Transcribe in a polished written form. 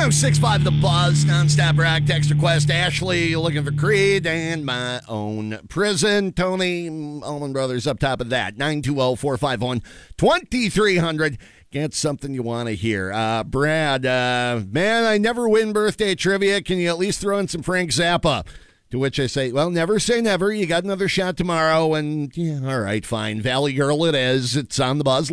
1065 The Buzz, nonstop rock text request. Ashley looking for Creed and My Own Prison. Tony, Allman Brothers up top of that. 920-451-2300. Get something you want to hear. Brad, man, I never win birthday trivia. Can you at least throw in some Frank Zappa? To which I say, well, never say never. You got another shot tomorrow. And, yeah, all right, fine. Valley Girl it is. It's on the Buzz.